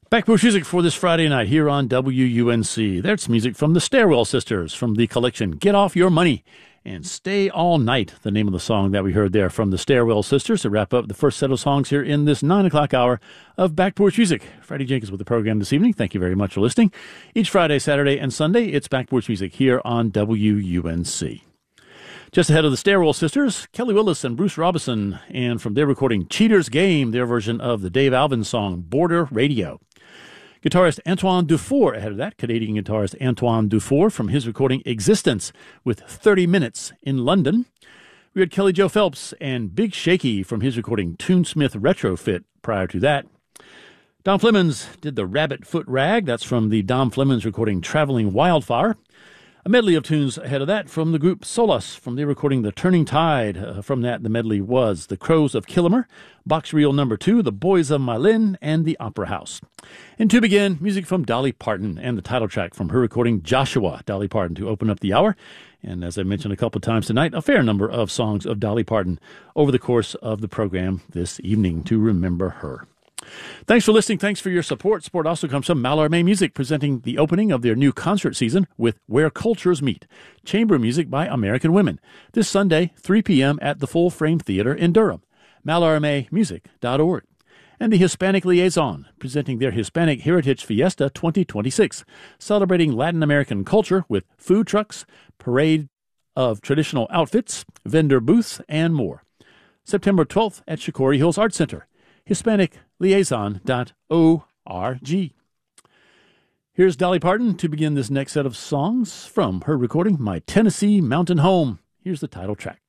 Backporch music for this Friday night here on WUNC. That's music from the Stairwell Sisters from the collection Get Off Your Money and Stay All Night, the name of the song that we heard there from the Stairwell Sisters to wrap up the first set of songs here in this 9 o'clock hour of Backporch Music. Freddie Jenkins with the program this evening. Thank you very much for listening. Each Friday, Saturday, and Sunday, it's Backporch Music here on WUNC. Just ahead of the Stairwell Sisters, Kelly Willis and Bruce Robinson, and from their recording Cheater's Game, their version of the Dave Alvin song Border Radio. Guitarist Antoine Dufour ahead of that, Canadian guitarist Antoine Dufour from his recording Existence with 30 Minutes in London. We had Kelly Joe Phelps and Big Shaky from his recording Toonsmith Retrofit prior to that. Dom Flemons did the Rabbit Foot Rag, that's from the Dom Flemons recording Traveling Wildfire. A medley of tunes ahead of that from the group Solus, from their recording The Turning Tide. From that, the medley was The Crows of Killimer, Box Reel No. 2, The Boys of Mylin, and The Opera House. And to begin, music from Dolly Parton and the title track from her recording Joshua, Dolly Parton, to open up the hour. And as I mentioned a couple of times tonight, a fair number of songs of Dolly Parton over the course of the program this evening to remember her. Thanks for listening. Thanks for your support. Support also comes from Mallarmé Music, presenting the opening of their new concert season with Where Cultures Meet, chamber music by American women, this Sunday, 3 p.m. at the Full Frame Theater in Durham. MallarméMusic.org. And the Hispanic Liaison, presenting their Hispanic Heritage Fiesta 2026, celebrating Latin American culture with food trucks, parade of traditional outfits, vendor booths, and more. September 12th at Shikori Hills Art Center. HispanicLiaison.org. Here's Dolly Parton to begin this next set of songs from her recording, My Tennessee Mountain Home. Here's the title track.